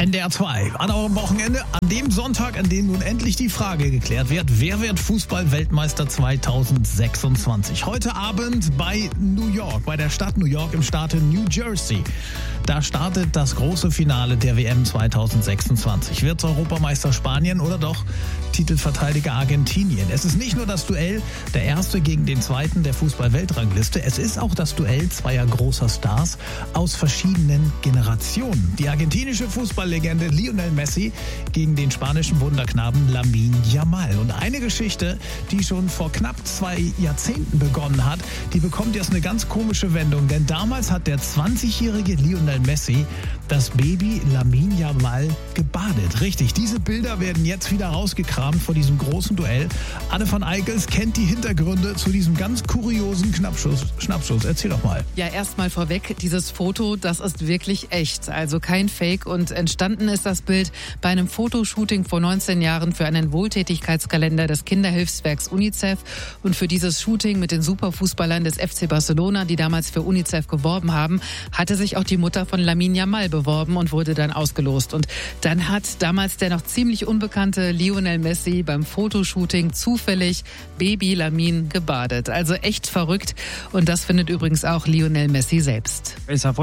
NDR 2 an eurem Wochenende, an dem Sonntag, an dem nun endlich die Frage geklärt wird, wer wird Fußball-Weltmeister 2026? Heute Abend bei New York, bei der Stadt New York im Staate New Jersey. Da startet das große Finale der WM 2026. Wird's Europameister Spanien oder doch Titelverteidiger Argentinien? Es ist nicht nur das Duell der Erste gegen den Zweiten der Fußball-Weltrangliste, es ist auch das Duell zweier großer Stars aus verschiedenen Generationen. Die argentinische Fußballlegende Lionel Messi gegen den spanischen Wunderknaben Lamine Yamal. Und eine Geschichte, die schon vor knapp 2 Jahrzehnten begonnen hat, die bekommt jetzt eine ganz komische Wendung. Denn damals hat der 20-jährige Lionel Messi das Baby Lamine Yamal gebadet. Richtig, diese Bilder werden jetzt wieder rausgekramt vor diesem großen Duell. Anne von Eickels kennt die Hintergründe zu diesem ganz kuriosen Schnappschuss. Erzähl doch mal. Ja, erstmal vorweg, dieses Foto, das ist wirklich echt, also kein Fake. Und entstanden ist das Bild bei einem Fotoshooting vor 19 Jahren für einen Wohltätigkeitskalender des Kinderhilfswerks UNICEF. Und für dieses Shooting mit den Superfußballern des FC Barcelona, die damals für UNICEF geworben haben, hatte sich auch die Mutter von Lamine Yamal beworben und wurde dann ausgelost. Und dann hat damals der noch ziemlich unbekannte Lionel Messi beim Fotoshooting zufällig Baby Lamine gebadet. Also echt verrückt. Und das findet übrigens auch Lionel Messi selbst.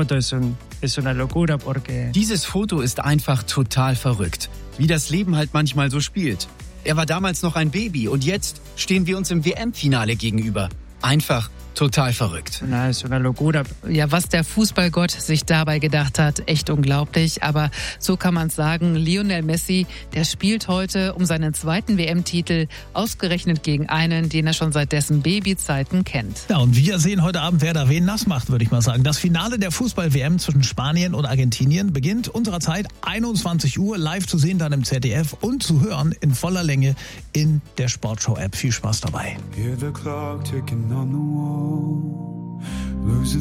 Dieses Foto ist einfach total verrückt. Wie das Leben halt manchmal so spielt. Er war damals noch ein Baby und jetzt stehen wir uns im WM-Finale gegenüber. Einfach total verrückt. Ja, was der Fußballgott sich dabei gedacht hat, echt unglaublich. Aber so kann man es sagen, Lionel Messi, der spielt heute um seinen zweiten WM-Titel, ausgerechnet gegen einen, den er schon seit dessen Babyzeiten kennt. Ja, und wir sehen heute Abend, wer da wen nass macht, würde ich mal sagen. Das Finale der Fußball-WM zwischen Spanien und Argentinien beginnt unserer Zeit 21 Uhr, live zu sehen dann im ZDF und zu hören in voller Länge in der Sportschau-App. Viel Spaß dabei. Hear the clock ticking on the wall, losing